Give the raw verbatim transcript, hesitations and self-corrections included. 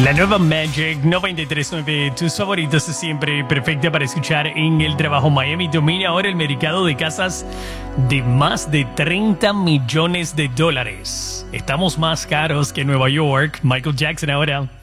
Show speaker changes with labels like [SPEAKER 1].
[SPEAKER 1] La nueva Magic noventa y tres punto nueve, tus favoritos de siempre, perfecta para escuchar en el trabajo. Miami domina ahora el mercado de casas de más de treinta millones de dólares. Estamos más caros que Nueva York. Michael Jackson ahora.